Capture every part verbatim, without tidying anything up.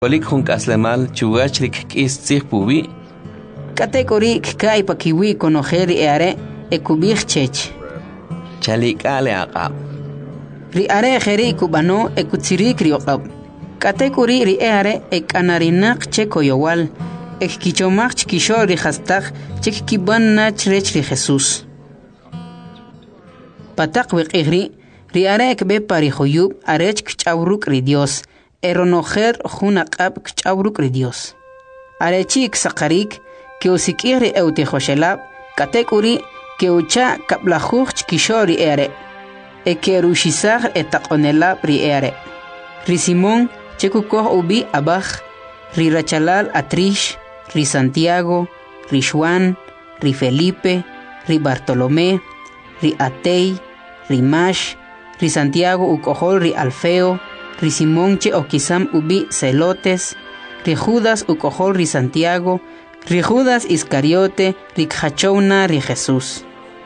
Kolik jun kaslemal chugachrik kis tsih pubi. Kategorik kai pakiwi konojeri eare ekubich chech. Chalik ale aqab. Ri are jeri kubano ekutsirik riokab. Kategori ri eare ekanarinak chekoyowal. Ekkichomach chikisho ri hastak chikkiban nach rech ri Jesús. Patak wekigri ri are ekbe pari joyub arech kchauruk ri Dios. Eronojer junaqab kchauruk ri Dios. Arechik sakarik que usikiri eutejoshelab kategori que ucha kaplajuch chikishori ere. Ekerushisar etaqonelab ri ere. Ri Simón chekukoh ubi abaj. Ri Rachalal Atrish. Ri Santiago. Ri Juan. Ri Felipe. Ri Bartolomé. Ri Atei. Ri Mash. Ri Santiago ukohol ri Alfeo. Ri Simón che okisam ubi Celotes. Ri Judas ukohol ri Santiago. Ri Judas Iscariote. Ri Khachouna ri Jesús.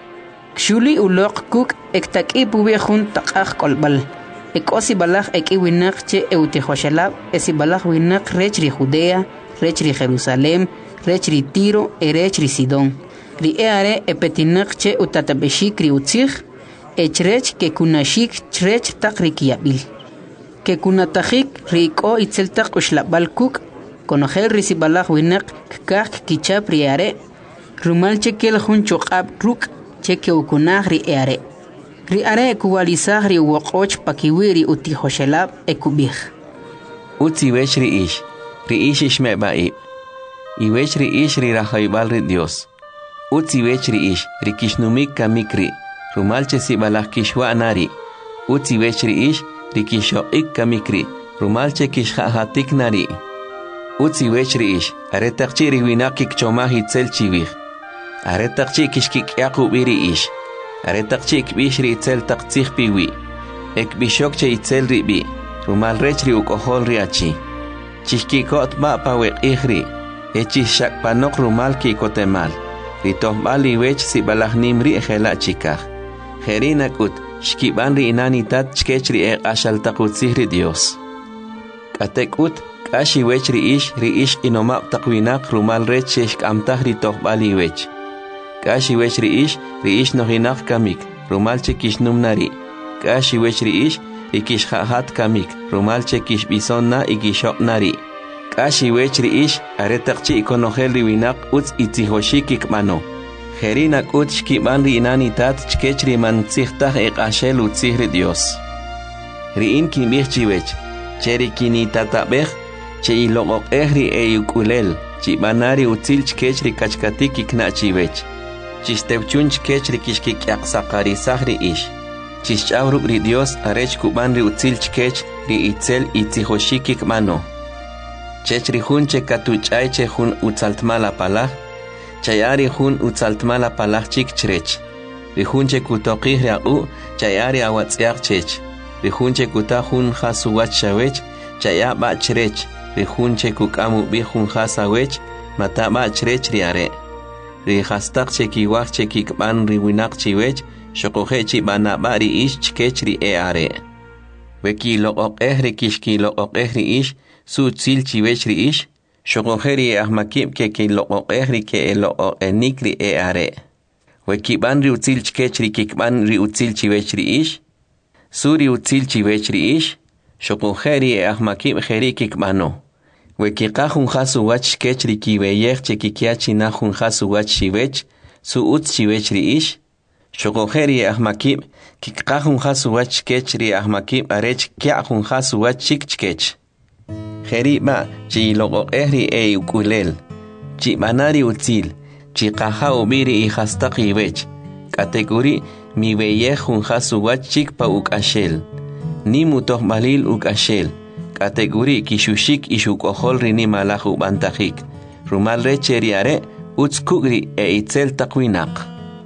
Kshuli ulok kuk ektakip ubi jun taqaj kolbal. Ekosi balaj eki winak che eutejoshelab. Esi balaj winak rech ri Judea. Rech ri Jerusalem. Rech ri Tiro. Erech ri Sidón. Ri eare epetinak che utatabeshik ri utzich. Echrech ke kunashik chrech tak ri kiabil. Que kunatajik rico itzeltak ushlabal kuk konojel risibalaj winak kak kichap riare rumal chekel jun choqab ruk cheke ukunaj riare riare kuwalizaj ri woqoch pakiwiri utijoshelab ekubij Utzi wech ri ish ri ish ishme baib I wech ri ish ri rajaibal ri Dios Utzi wech ri ish ri kishnumik kamikri rumal chesibalaj kishwa nari Utzi wech ri ish Rikisho ik kamikri, rumalche kishhahatik nari. Utsi wechri ish, aretakchi riwinaki kchomahi tzel chivich. Aretakchi kishkik yakubiri ish. Aretakchi kbishri itzel taktsich piwi. Ek bishokche itzel ribi, rumal rechri ukohol riachi. Chishkikot ba pawek ihri, echis shakpanok rumal kikotemal. Ritohbali wech si balahnim ri ejela chikaj. Jerinak ut. Shkiban ri inanitat chkechri e ashal takutzihri Dios. Katekut, kashi wechri ish, ri ish inomap takwinak rumal rech sheshk amtah ri tohbali wech. Kashi wechri ish, ri ish nohinak kamik, rumal chekish numnari. Kashi wechri ish, ri kish hahat kamik, rumal chekish bisonna igishok nari. Kashi wechri ish, aretakchi ikonohel ri winak utz itzihoshikik mano. Jerinak ut shkiban ri inanitat chkechri man tzihtaj eqashel utzihri Dios. Ri in kimich chiwech, cheri kinitatabej, che iloqoq ehri e ukulel, chibanari utzil chkechri kachkatik ikna chiwech. Chistewchun chkechri kishkik yaqsaqarisaj ri ish. Chischawruk ri Dios arech kuban ri utzil chkech ri itzel itzihoshikik mano. Chechri jun che katuchay che jun utzaltmala palaj, Chayari jun utzaltmala palaj chik chrech. Rijunche kutoqih riaqu, chayari awatsiaq chech. Rijunche kutajun jasuwach shawech, chayaba chrech. Rijunche kukamu bijun jasawech, mataba chrech riare. Rijastaq chekiwaj chekikban riwinak chiwech, shokoje chibanaba ri ish chkech ri eare. Weki loqoqeh rikishki loqoqeh ri ish, su tzil chiwech ri ish, Shogojeri ahmakib ke ke lo ehri ke elo enikri e are. Wekiban ri utzil chkechri kikban ri utzil chiwechri ish. Suri utzil chiwechri ish. Shogojeri ahmakib jeri kikbano. Wekikajun jasu wach chkechri kiweyech chekikiachi najun jasu wach chiwech. Su utz chiwechri ish. Shogojeri ahmakib kikajun jasu wach chkechri ahmakib arech kiajun jasu wach chik chkech. Jeriba, chi logo ehri e ukulel, chi manari utzil, chi kaha ubiri i hastaki wech, kategori mi weyejun hasu wachik pa ukashel, ni mutoh malil ukashel, kategori kishushik ishukohol rini malahu bantajik, rumal recheriare, utskugri e itzel takwinak.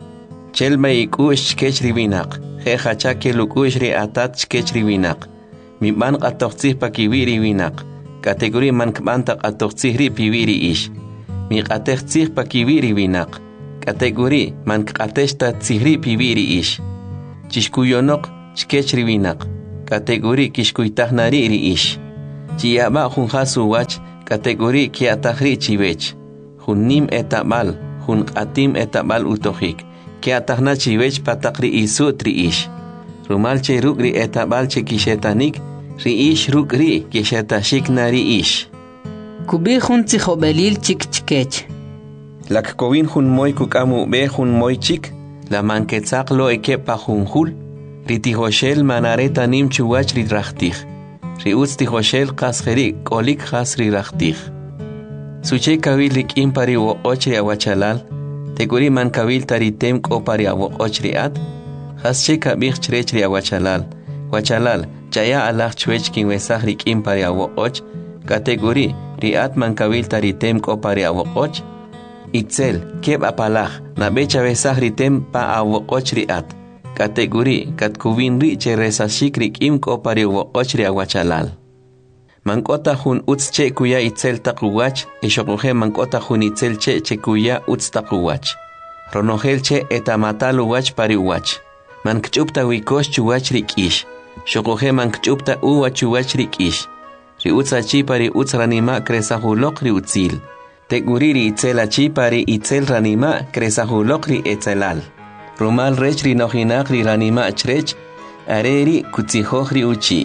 Chelma ikush kechriwinak, jeja chake lukushri atat kechriwinak, mi ban qatoqtzih pa kiwiri winak. Kategori man kbantak atoqtzihri piwiri ish. Mi qateqtzih pa kiwiri winak. Kategori man qateshta tzihri piwiri ish. Chishkuyonok chkechri winak. Kategori kishkuytahnari ri ish. Chiaba junja suwach categoría que atahri chivech. Junim etabal, jun atim etabal utohik. Que atahna chivech patakri isu triish. Rumal che rukri etabal che kishetanik, riish rukri kishetashik nari ish. Kubi jun tzihobelil chik chikech. Lak kovin jun moy kukamu be jun moy chik, la manquetzak lo ekepa junjul, ritihoshel manareta nim chuwach ridrachtich. Riutz tihoshel kasjeri kolik has ridrachtich. Suche kawil lik impari wo ochri awachalal, teguri man kawil taritem kopari awo ochri ad, has che kabich chrechri awachalal, wachalal, chaya alach chwech kin wesach lik impari awo och, kategori riat man kawil taritem kopari awo och, itzel keb apalach na becha besach ritem pa awo och riat, kategori kat kubin ri che resashik rik im kopari awo och ri awachalal. Mankota jun utz che kuya itzel takuwach, eshokuhe mankota jun itzel che che kuya utz takuwach. Ronogel che etamatal uwach pari uwach. Mankchupta wikosh chuwach rikish. Shokuhe mankchupta uwach chuwach rikish. Ri utza chi pari utz ranima kresahulok ri utzil. Teguriri itzel achi pari itzel ranima kresahulok ri etzelal. Rumal rech ri nojinak ri ranima achrech, areri kutzihoj ri uchi.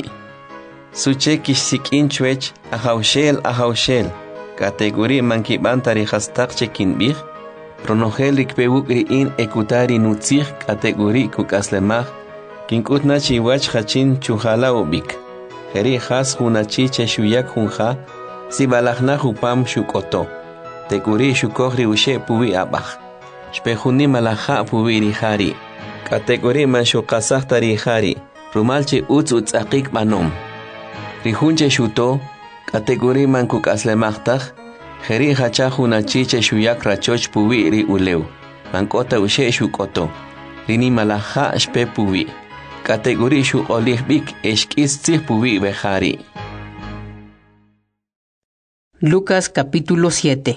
Suche kishsikin chwech, ahaushel, ahaushel. Kategori mankiban tarihastak chekin bih. Ronogel rikpewuk in ekutari nutzih kategori kukaslemach. Kinkutna chiwach hachin chuhala ubik. Heri has hunachi cheshuyak hunja. Sibalachna hupam shukoto. Teguri shukogri ushe pubi abach. Shpehuni malaha pubi rihari. Kategori man shukasach tarihari. Rumalche utz utz akik manom. Rihunche shuto, kategori man kukaslemachtaj, jeri hacha hunachiche shuyak rachoch pubi ri uleu, mankota ushe shukoto, rini malaha shpe pubi, kategori shu olihbik eshkis tzih pubi bejari. Lucas capítulo siete.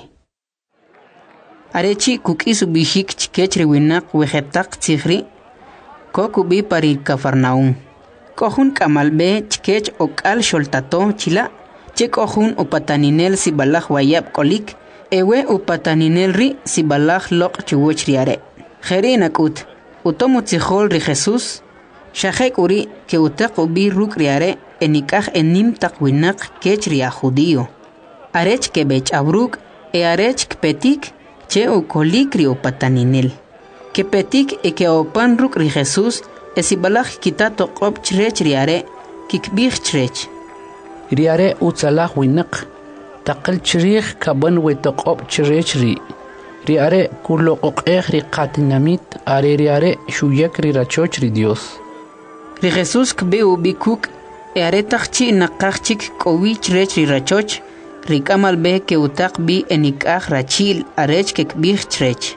Arechi kukisu bishik chikech riwinak wejetak tzihri, kokubi pari Cafarnaum. Kohun kamalbe chikech okal sholtato chila, che kohun upataninel si balach wayab kolik, ewe upataninel ri si balach lok chuwoch riare. Jeri nakut, utomu tzihol ri Jesus, shahek uri ke utak ubi ruk riare, enikaj enim takwinak kech ria judío. Arech ke bech abruk, e arech kpetik, che ukolik ri upataninel. Ke petik e ke opan ruk ri Jesus, esibalach kitato qob chrech riare, kikbich chrech. Riare utsalah winak, taqil chrich kaban wetoqob chrech ri. Riare kulo qoqeh ri qatinamit, are riare shuyak ri rachoch ri Dios. Ri Jesus kbe ubikuk, e are tachchi naqachik kowi chrech ri rachoch, ri kamal be ke utak bi enikach rachil arech kikbich chrech.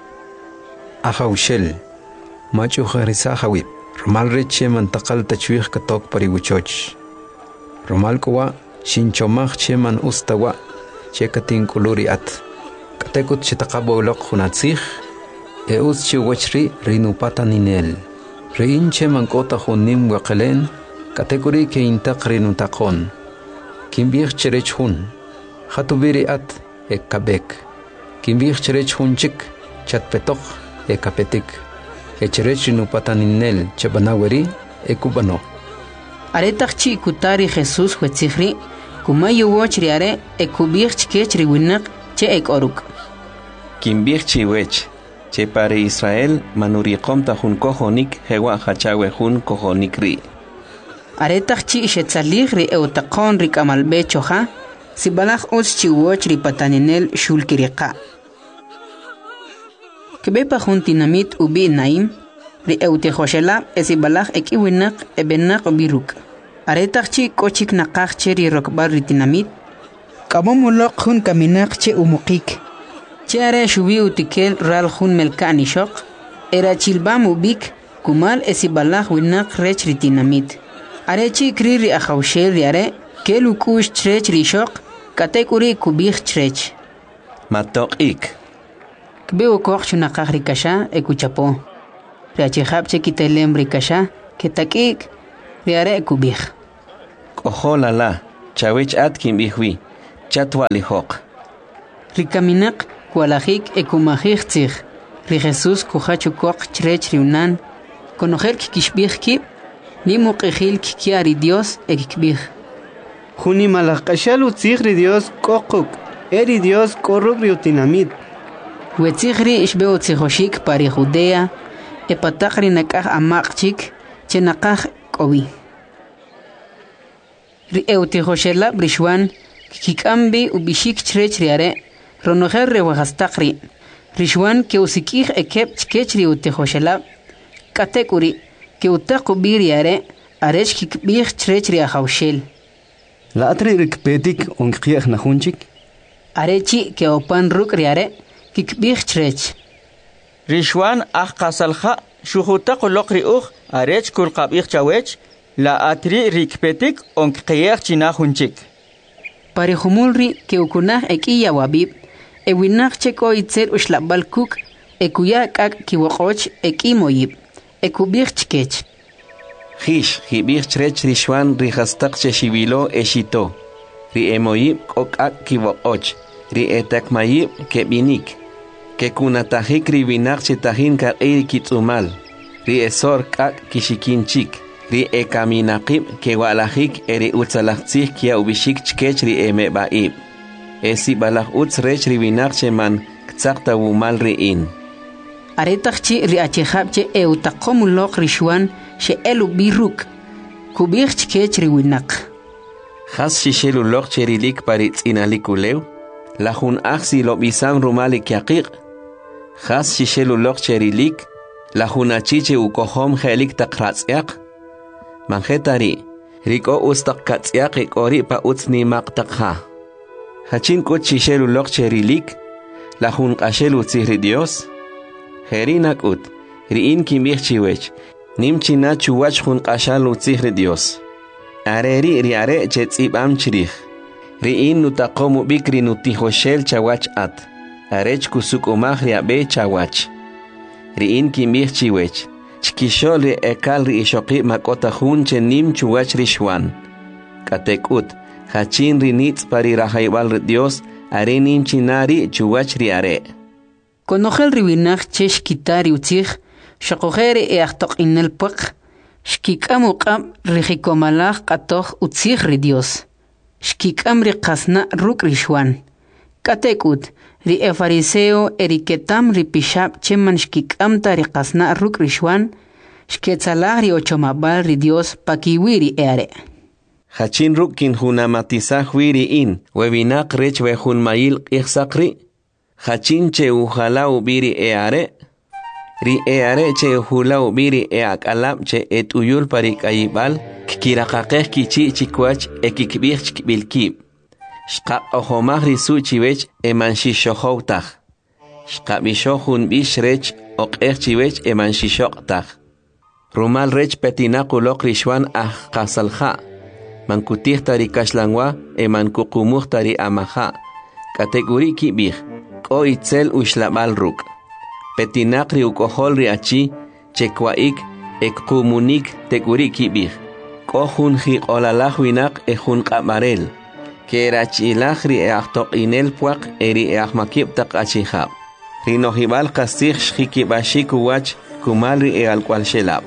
Ahaushel, machu kharisa hawib. Romal reche mantakal tachwih katok pariwuchoch. Romal kuwa shinchomach cheman ustawa chekatin kuluri at. Katekut chitakabawlok hunatzich e us chiwachri rinupata ninel. Rein cheman kota hunim wakalen katekuri ke intak rinutakon. Kimbich cherech hun. Hatubiri at e kabek. Kimbich cherech hun chik chatpetok e kapetik. Echerech no pataninel chabanaweri ekubano. Aretachchi kutari Jesus huetzihri, kumayo wochriare ekubich chkechri winak che ekoruk. Kimbich chiwech, che pare Israel manuriqom tahun kohonik hewa hachawe hun kohonik ri. Aretachchi shetzaligri eutaqon rikamalbe choja, sibalach os chiwochri pataninel shulkiriqa. Kebepa juntinamit ubi naim, ri eutejosela esibalach ekiwinak ebenak biruk. Aretachchi kochik nakachche ri rokbar ritinamit, kabomulok hun kaminak che umukik. Che are shubi utikel ral hun melkani shok, era chilbam ubik, kumal esibalach winak rech ritinamit. Arechi kri ri achaushel ri are, kelukush trech ri shok, katekuri kubich trech. Matok ik. Kbeo koch chunakach rikasha ekuchapo. Riachihab chekitelem rikasha ketakik riare ekubich. Koholala, chawech at kimbihwi, chatwa lihoq. Rikaminak kualajik ekumajik tzig, ri Jesús kujachukoq chrech riunan, conocer kikishbih kib, ni muqijil kikiari Dios ekikbih. Juni malakashalu tzigri Dios kokuk, eri Dios koruk riutinamit. Wetzigri ishbeo tzijoshik pari Judea, epatakri nakaj amakchik, chenakaj kobi. Ri eutijoshela brishwan, kikambi ubishik chrech riare, ronojer rewajastakri. Rishwan ke usikij ekep chkech ri utijoshela, katekuri, ke utakubi riare, arech kikbih chrech riajaushel. La atri rikpetik onkiech nahunchik. Arechi ke opan ruk riare, kikbih chrech. Rishwan ah kasalha, shuhuta kolokri uch, arech kulkabih chawech, la atri rikpetik onkiech chinahunchik. Parejumulri ke ukunaj ekiya wabib, ewinaj cheko itzel ushlabal kuk, ekuya kak kiwokoch ekimoyib, ekubih chkech. Hish, hibih chrech rishwan rihastak cheshibilo eshito. Ri emoyib kokak kiwokoch, ri etakmayib kebinik. Ke kunatajik ri binak chetahin ka eri kitzumal. Ri esor kak kishikinchik. Ri ekaminakib ke walajik eri utzalachtzih kia ubishik chkech ri emebaib. Esi balaj utz rech ri binak cheman ktzakta wumal ri in. Aretakchi ri achejabche eutakomulok rishwan she elu biruk. Kubih chkech ri winak. Has shishelu lok cherilik paritz inalikulew. La jun aksi lo bisam rumali kiaqiq. Has shishelu lok cherilik. La jun achiche ukohom helik takratziak. Manjetari. Riko ustak katziak ikori pa utzni maktakha. Hachin kut shishelu lok cherilik. La jun ashelu tzihri Dios. Herinak ut. Riin kimbih chiwech. Nimchina chuwach jun ashalu tzihri Dios. Areri riare chetzib am chirich. Riin nutakomu bikri nutijoshel chawach at. Arech kusuk umach riabe chawach. Riin kimbih chiwech. Chkishol ri ekal ri ishoqi makota hun chenim chuwach rishwan. Katekut. Hachin ri nitz pari rahaibal ri Dios. Are nim chinari chuwach riare. Konojel ribinach chesh kitari utzig. Shakojere e achtok inel puq. Shkikam uqam rejikomalach katoch utzig ri Dios. Shkikam ri kasna ruk rishwan. Katekut, ri e fariseo eriketam ri pishab cheman shkikam ta ri kasna ruk rishwan. Shketzalah ri ochomabal ri Dios pakiwiri eare. Hachin ruk kin hunamatizah wiri in. Webinak rech wehun mayil ichsakri. Hachin che uhala ubiri eare. Ri eare che hula ubiri e akalab che et uyul parik ayibal kikirakakeh kichi chikwach e kikbih chikbilkib. Shka ohomah risu chiwech e manshishohoutach. Shka bishohun bishrech okeh chiwech e manshishoktach. Rumal rech petinakulok rishwan ah kasalha. Mankutih tari kashlangwa e mankukumuh tari amaha. Kategori kibih. Ko itzel ushlabal ruk. Petinak ri ukohol ri achi, chekwaik, ek kumunik tekuri kibir. Kohun hi olalah winak e hun kamarel. Kerachilach ri e achtok inel puak eri e ahmakib tak achihab. Rinohibal kasih shikibashik uwach kumal ri e alkwal shelab.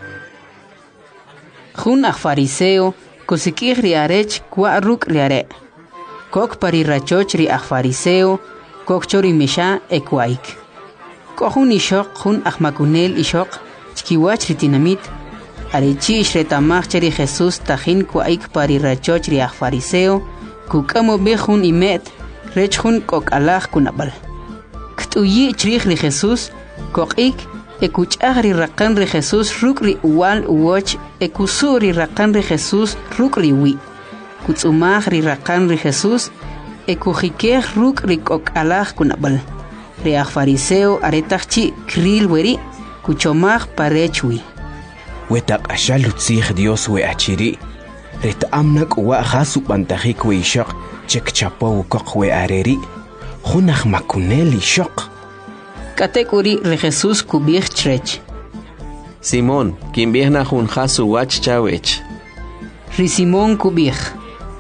Hun ah fariseo, kusikih ri arech kwa ruk ri are. Kok pari rachoch ri ah fariseo, kok chori misha e kwaik. Kohun ishok hun ahmakunel ishok chkiwach ritinamit arechi ishretamach cheri Jesús tajin kuaik pari rachoch ri fariseo kukamo behun imet rech hun kok alach kunabal ktuyi chrich ri Jesús kokik ekuchah ri raqan ri Jesús ruk ri uwal uwoch ekusu ri raqan ri Jesús ruk ri wi kutsumach ri raqan ri Jesús ekujikeh ruk ri kok alach kunabal Reach fariseo aretachchi kril weri kuchomach parechui. Wetak ashalutzich Dios we achiri. Ret amnak wa khasu bantahik we shok chek chapo kok we areri. Khunach makuneli shok. Katekuri re Jesus kubich trech. Simón, quien viene a hun khasu wach chawech. Ri Simón kubich.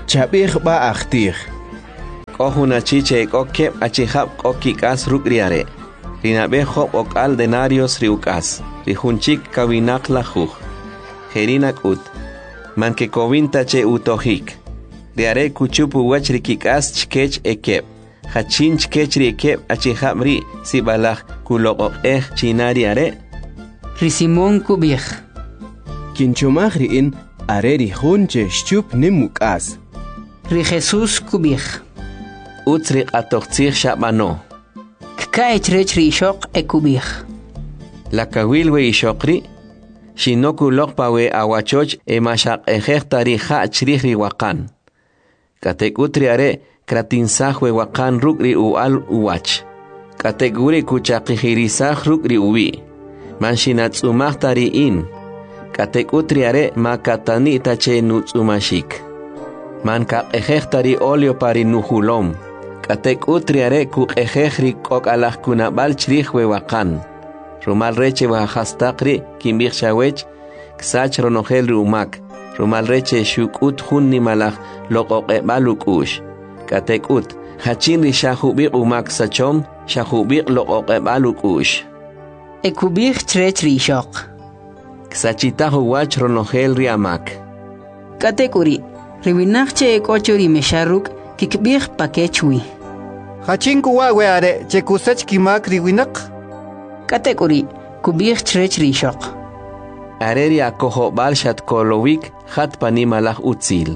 chabih ba akhtir. Kohuna chiche koke achihab kokikas rukriare. Rinabe hop okal denarios riukas. Rihunchik kawinak lahuj. Gerinak ut. Manke kovinta che utohik. Riare kuchupu wach rikikas chkech ekep. Hachin chkech rikep achihabri sibalach kulok eh chinari are. Risimon kubih. Kinchomag riin are rihunche shchup nimukas. Ri Jesus kubih. Utsri atochtzir shabano. Kkaech rech ri ishok e kubih. La kawilwe ishokri. Shinoku lokpawe awachoch e mashak ejech tarija chrih riwakan. Katek utri are kratinsahwe wakan rukri ual uwach. Katek uri kuchakihirisah rukri uwi. Manshinatsumak tariin. Katek utri are makatani tache nutsumashik. Man kak ejech tari olio pari nuhulom. Katek utri are kuk ejech rikok alah kunabal chrihwe wakan. Rumal reche wahastakri kimbir shawech ksach ronogel rumak. Rumal reche shukut hunni malach lokoke balukush. Katek ut hachin ri shahubik umak sachom shahubik lokoke balukush. E kubih trech ri ishok. Ksachitahu wach ronogel riamak. Katek uri. Riwinakche e kochori mesharuk kikbih pakechwi. Hachin kuwa we are che kusach kimak riwinak. Katek uri kubih trech ri ishok. Areri akoho balshat kolowik hat panimalach utzil.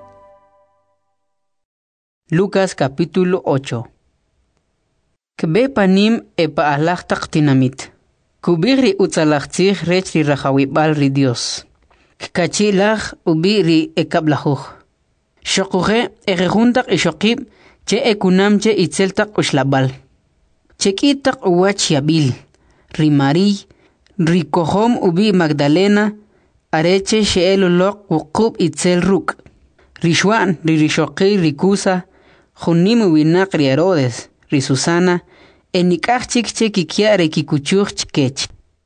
Lucas capítulo ocho. Kbe panim e paalach taktinamit. Kubiri utzalachtzich rech ri rachawibal ri Dios. Kachilach ubiri e kablahuch. Shokuhe e rejuntak e shokib che e kunamche itzeltak ushlabal. Chekitak uwach yabil. Ri Mari, ri kohom ubi Magdalena, areche sheelolok wukub itzel ruk. Ri Shwan, ri rishoki rikusa, junim winak ri Herodes, ri Susana, enikachik che kikiare kikuchuch chkech.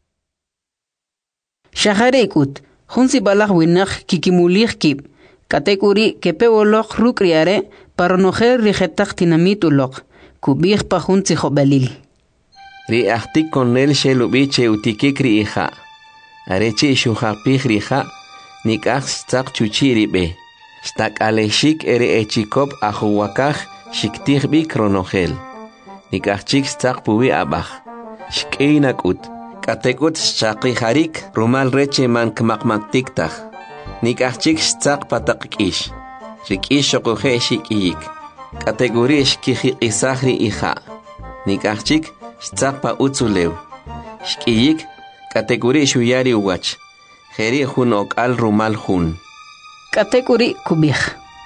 Shaharekut, junsi balach winak kikimulich kib, katekuri kepewolok ruk riare, paronojer rijetak tinamitulok, kubich pa junsi jobalil. Ri ahtik konel shelubiche utikikri iha. Areche shuhapich riha, nikach stak chuchiri be. Stak aleshik ere echikop ahuwakach shiktich bi kronogel. Nikachik stak puwi abach. Shkeinak ut. Katekut shaki harik rumal reche man kmakmaktiktach. Nikachik stak patakish. Rikish shokuhe shikiyik. Kategori shkihi isahri iha. Nikachik Stzakpa utzulew. Shkiyik, kategori shuyari uwach. Jeri hun ok al rumal hun. Kategori kubih.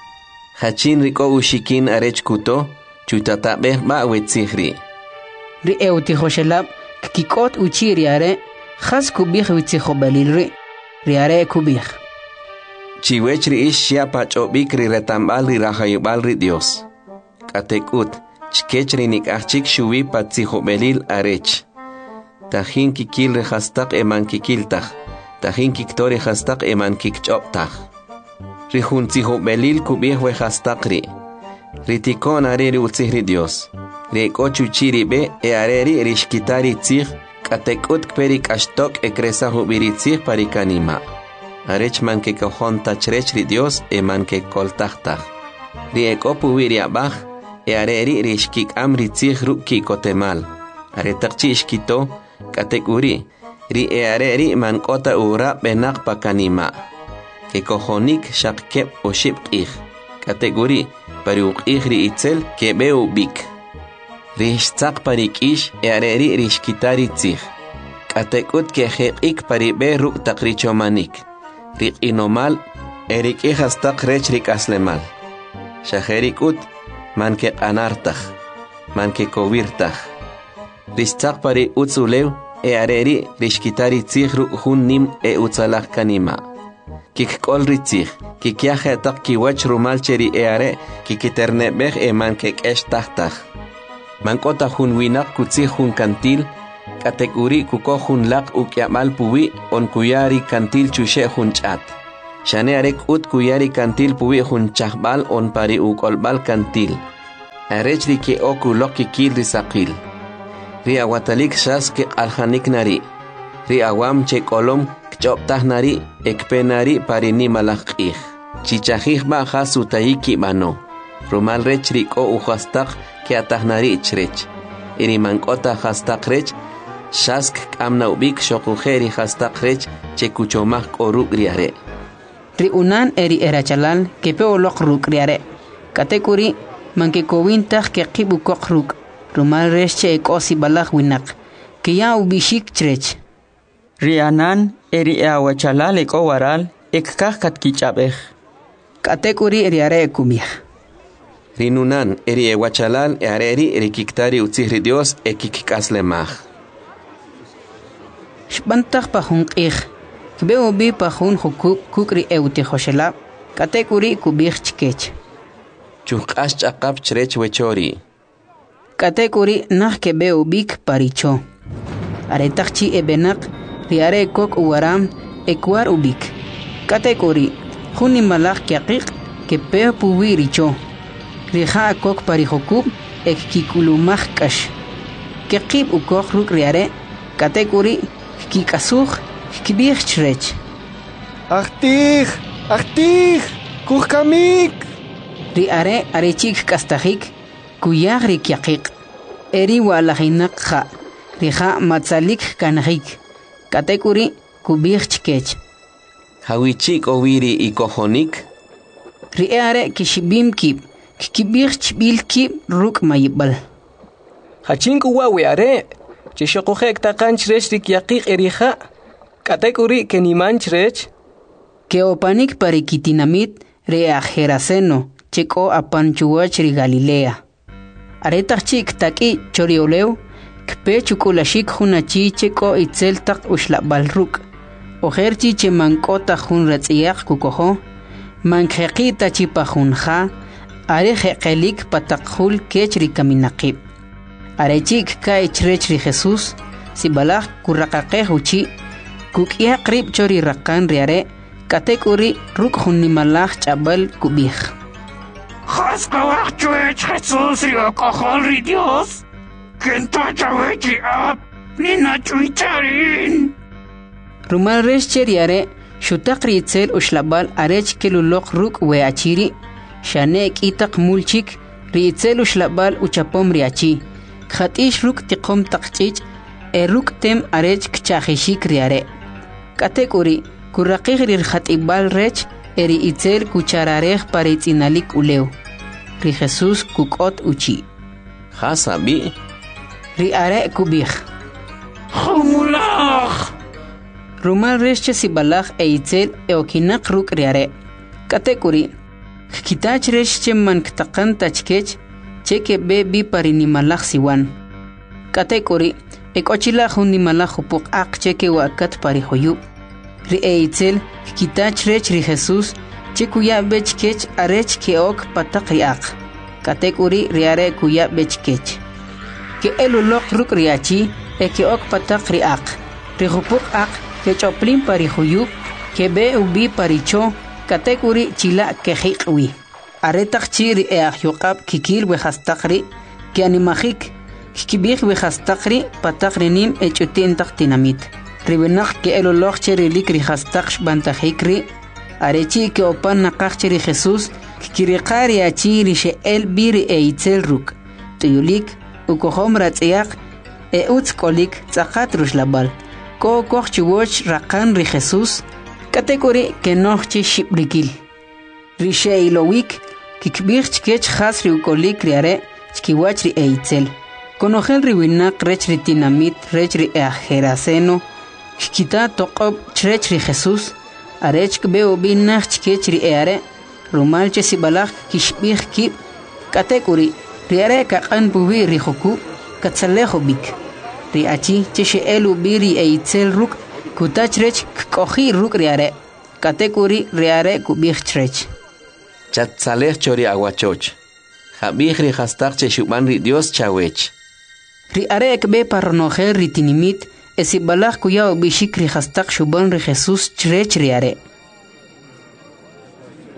Hachin riko ushikin arech kuto, chutatabeh ba wetzihri. Ri eutihoshelab, kikot uchiriare, has kubih witzihobalilri. Riare kubih. Chiwechri ish shiapach obikri retambal ri rahayubal ri Dios. Katekut. Chkechri nikachik shuwi patzihobelil arech. Tajin kikil rehastak eman kikiltach. Tajin kiktori hastak eman kikchoptach. Rihun tzihobelil kubih wehastakri. Ritikon areri utzihri Dios. Rikochu chiri be e areri rishkitari tzih. Katekut kperik ashtok e kresahu biritzih parikanima. Arech man ke kohon tachrechri Dios eman ke koltachtach. Riekopu viriabach. E areri rishkik amri tzih ruki kotemal. Are takchi ishkito, katekuri. Ri e areri man kota ura benak pakanima. Ke kohonik shakkep o shipkih. Kategori, pariukih ri itzel ke beu bik. Rishtzak parikish e areri rishkitari tzih. Katekut ke hekik paribe ruk takrichomanik. Rik inomal, erik ihastak rech rik aslemal. Shaherikut, man ke anartach, man ke kovirtach. Rishtzak pari utzulew, e areri rishkitari tzihru hun nim e utzalach kanima. Kik kol ritzich, kik yahetak kiwach rumalcheri e are, kikiternebech e man ke keshtachtach. Man kota hun winak kutzih hun kantil, kateguri kuko hun lak ukyamal puwi on kuyari kantil chushe hun chat. Shane arek ut kuyari kantil puwi hun chahbal on pari ukolbal kantil. Arech ri ke oku loki kil risakil. Ri awatalik shas ke alhanik nari. Ri awam che kolom kchoptah nari ekpenari pari ni malakih. Chichahih ba hasu taiki bano. Rumal rech ri ko uhastak ke atahnari chrech. Iri mankota hastak rech. Shask amna ubik shokujeri hastak rech che kuchomah koruk riare. Ri unan eri erachalal ke peolok ruk riare. Katekuri manke kowintah ke qibu kokruk. Rumal resche ekosi balak winak. Ke ya ubishik chrech. Rianan eri awachalal eko waral ekkah katkichapeh. Katekuri riare kumih. Rinunan eri ewachalal eareri rikiktari utzihri Dios ekikikaslemah. Shbantah pahun qih. Kbeo bi pahun hukuk kukri euti hoshela. Katekuri kubih chkech. Chukash chakap chrech wechori. Katekuri nah kebeo bik paricho. Aretakchi ebenak riare kok uwaram ekwar ubik. Katekuri huni malak kyaqik kepeo puwi richo. Riha kok parihokub ek kikulumah kash. Kekib ukok ruk riare. Katekuri kikasuh kibih chrech. Achtih, achtih, kuhkamik. Riare arechik kastahik kuyag rikyakik. Eri walahinak kha. Riha matzalik kanahik. Katekuri kubih chkech. Hawichik oviri ikohonik. Riare kishibim kib. Kibih chbil kib ruk mayibal. Hachinku wawiare. Chishokojek takan chrech rikyakik erija. Katekuri keniman chrech. Keopanik parikitinamit reajeraceno. Cheko apanchuach ri Galilea. Aretachik taki chorioleu. Kpe chukulashik hunachi cheko itzel tak ushlabal ruk. Ojerchi chemankota hun ratziyak kukoho. Mankheqita chipahunja. Are jeqelik patakhul kech ri kaminaqib. Arechik ka ichrech ri Jesús. Sibalak kurraqaqeh uchi. Kukia qrib chori raqan riare. Katekuri ruk hunimalach chabal kubih. Haskawak chuech Jesús rio cojon ri Dios. Kenta chawechi ap. Nina chuicharin. Rumal resche riare. Shutak ritzel ushlabal arech kelulok ruk weachiri. Shanek itak mulchik. Ritzel ushlabal uchapom riachi. Khatish ruk tiqom taqchich. Eruk tem arech kchahishik riare. Katekuri kurraqih rir khatibal rech. Eri itzel kuchararej paritzinalik uleu. Ri Jesús kukot uchi. Hasabi. Ri are kubih. Humulach. Rumal resche sibalach e itzel eokinak ruk riare. Katekuri. Kitach resche man ktaqan tachkech. Cheke be bi parinimalach siwan. Katekuri. Ekochila hunimalach upuk ak cheke wakat parihoyu. Ri e itzel kitach rech ri Jesús. Chekuya bechkech arech keok patak riak. Katekuri riare kuya bechkech. Ke elulok ruk riachi e keok patak riak. Rihupuk ak ke choplin parihuyuk ke be ubi paricho. Katekuri chila kehikwi. Aretak chiri e ahyuqab kikil wehastakri ke animahik. Kibih wehastakri patak rinim e chutin tak tinamit. Ribenak ke elulok chiri likri hastak shbantahikri. Arechi ke opan nakachiri Jesús kirikari achiri she el biri e itzel ruk. Tuyulik ukohom ratziak e utskolik tzakat rushlabal. Ko kochchi woch rakan ri Jesús kategori ke nochchi shibrikil. Rishe ilowik kikbich chkech khas ri ukolik riare chkiwach ri e itzel. Konogel riwinak rech ri tinamit rech ri e ajeraceno. Kikita toqob chrech ri Jesús. Arech kbeo binach chkech ri eare. Rumal che sibalach kishbih kib. Katekuri riare kaqan buwi ri hoku. Katsalejo bik. Ri achi che she elu biri e itzel ruk. Kutach rech kohi ruk riare. Katekuri riare kubih chrech. Chatsalech chori aguachoch. Jabih ri hastak che shuban ri Dios chawech. Ri are ekbe parnojer ri tinimit. Esibalach kuya bishik ri hastak shuban ri Jesús chrech riare.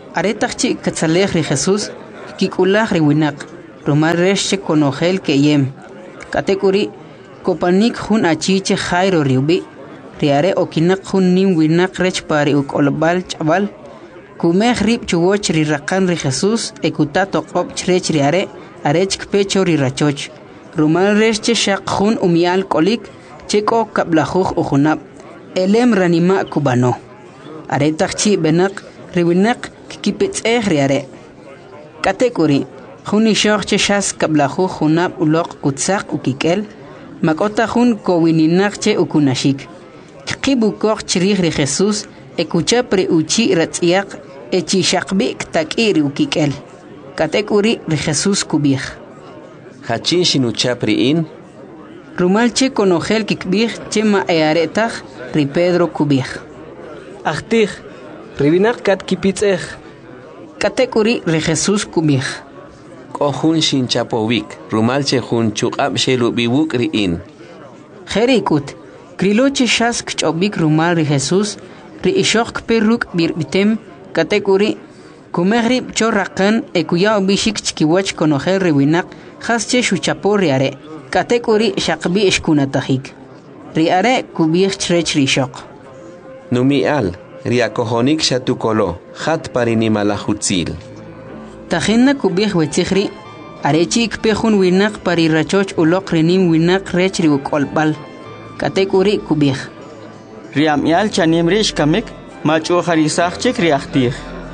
Aretachchi katsalej ri Jesús kikulaj ri winak rumal resh konojel keyem katekuri kopanik hun achiche Jairo riubi riare okinak hun nim winak rech pari ukolbal chaval kumej rib chuwoch ri rakan ri Jesús ekutato qop chrech riare arech kpecho ri rachoch rumal resh shaq hun umial kolik cheko kablajuj ujunab elem ranima kubano aretachchi benak riwinak kipits eh riare katekuri Juni shorche shas kablahu junab ulok kutsak ukikel makota jun kowininache ukunashik kibu kor chirih ri Jesús ekucha pre uchi ratziak echi shakbi takiri ukikel katekuri ri Jesús kubih Hachin shinucha priin rumalche konogel kikbih chema earetach ri Pedro kubih Achtih ribinak kat kipitseh katekuri ri Jesús kubih Kohun shin chapovik, rumalche hun chukab shelu biwuk riin. Jerikut, kriloche shas kchobik rumal ri Jesús, ri ishok perruk birbitem, katekuri, kumegrib chorrakan ekuya obishik chkiwach konogel riwinak, hasche shuchapo riare, katekuri shakbi ishkunatajik. Riare kubich chrech rishok. Numial, riakohonik shatukolo, hat parinimalahutzil. Tajena kubih wetzihri, arechi ikpehun winak pari rachoch ulok renim winak rech riukolbal. Katekuri kubih. Riamial chanim rish kamik, machu harisachchik riachtih.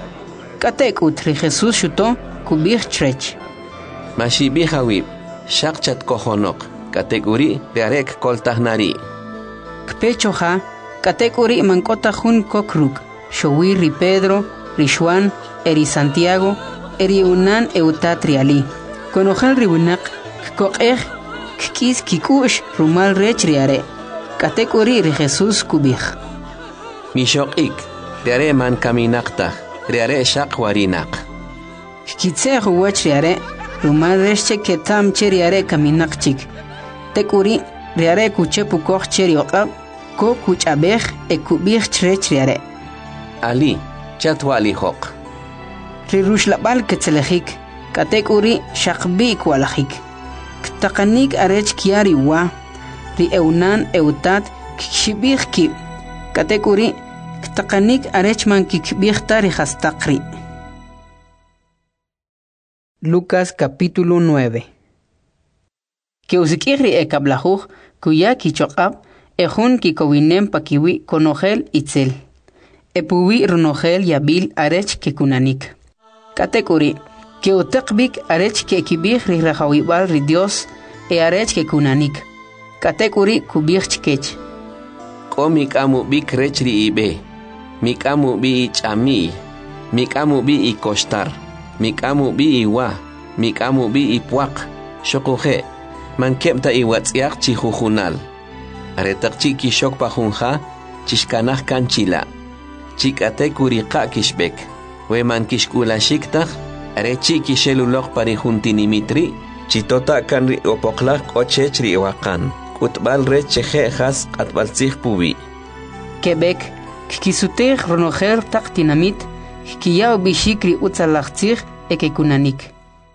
Katekut ri Jesús shuto kubih chrech. Mashibi hawib, shakchat kohonok, katekuri riarek koltahnari. Kpechoha, katekuri mankota hun kokruk, showi ri Pedro, ri Juan, eri Santiago, eri unan eutatriali. Konojal riwinak, kokej, kikis kikush rumal rech riare. Katekuri ri Jesús kubih. Mishok ik, riare man kaminakta, riare shak warinak. Kitse huwach riare, rumal reche ketam che riare kaminakchik. Tekuri riare kuche pukoj cheriokab, ko kuchabej e kubih chrech riare. Ali, chatwali hok. Rirushlabal ketzelejik, katekuri shakbi kwalajik. Ktakanik arech kiari wa, ri eunan eutat kikshibih kib. Katekuri ktakanik arech man kikbih tari hastakri. Lucas capítulo nueve. Que usikiri e kablajuj, kuya kichokab, ejun kikowinem pakiwi konogel itzel. Epuwi runogel yabil arech kekunanik. Katekuri, que utakbik arech ke kibih ri rahawibal ri Dios e arech ke kunanik. Katekuri kubih chkech. Ko mikamu bik rech ri ibe, mikamu bi chami, mikamu bi i kostar, mikamu bi i wa, mikamu bi i puak, shokuhe, man kemta i watsiak chihujunal. Aretak chiki shok pahunja, chishkanah kanchila, chikatekuri ka kishbek. Weman kishkula shiktaj, arechi kishelulok pari juntinimitri, chitota kanri opoklak ochechri wakan, kutbal recheje has atbalzig pubi. Quebec, kikisutej ronojer tak dinamit, kiyao bishikri utzalachzig ekekunanik.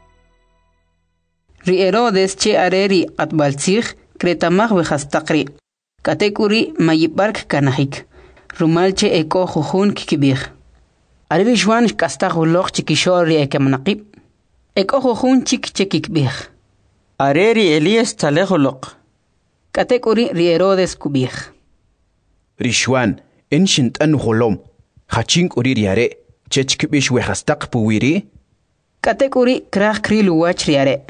Ri Herodes che areri atbalzig, kretamach wehastakri. Katekuri mayibark kanahik, rumalche eko jujun kikibir. Ariri Juan kastajo loch chikishori ekemnaqib. Eko jun chik chekikbih. Areri Elias talejo lok. Katekuri ri Herodes kubih. Rishwan, enshint an holom. Hachink uri riare, chechkibish wehastak puwiri. Katekuri krach krilu wach riare.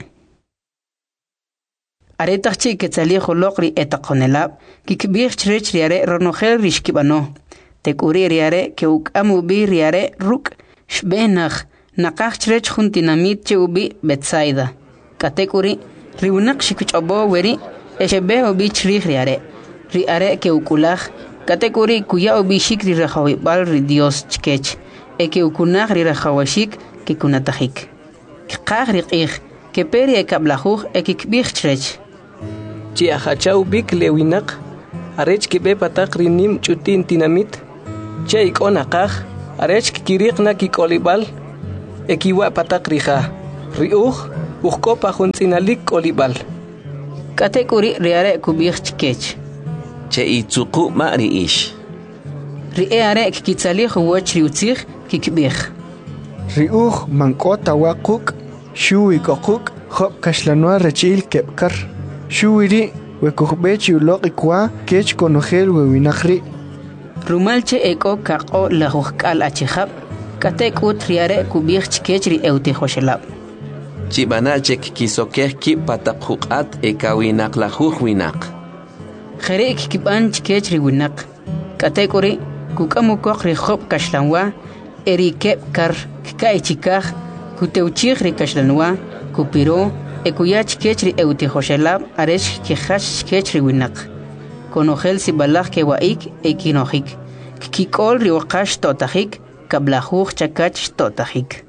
Aretachchi ketzalijo lokri etakonelab, kikbih chrech riare ronogel rishkibano. Tekuri riare ke ukamu bi riare ruk shbenach nakach chrech juntinamit che ubi Betsaida. Katekuri riunak shikuchobo weri eshebe ubi chrich riare. Riare ke ukulach katekuri kuya ubi shikri rahawi bal ri Dios chkech eke ukunach ri rahawashik ke kunatahik. Kach riqich ke peri ekablajuj ekikbich chrech. Chi ahachau bik lewinak arech ke be patak rinim chutin tinamit. Che ikonakaj arech kiriqna kikolibal ekiwa patak rija riuj ukopa junsinalik kolibal katekuri riare kubich chikech che itsuku ma riish riare kikitsalih woch riutzih kikbih riuj mankota waquk shuwi kokuk khop kashlanwa rechil kepkar shuwiri wekujbechi uloqikwa kech konogel wewinakri rumalche eko kako lahujkal achihab katekut riare kubich chikech ri euti hoshelab chibanachek kisokeh ki pataquqat ekawinak lajuj winak khere kiban chikech ri winak katekuri kukamukok ri khop kashlanwa eri kepkar kai chikaj kuteuchig ri kashlanwa kupiro ekuyach kechri euti hoshelab aresh kihash kechri winak konogel si balaj ke waik ekinojik kikol ri waqash totajik kablajuj chakach totajik